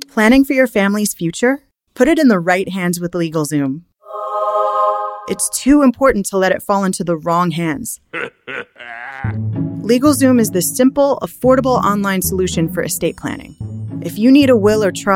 Planning for your family's future? Put it in the right hands with LegalZoom. It's too important to let it fall into the wrong hands. LegalZoom is the simple, affordable online solution for estate planning. If you need a will or trust,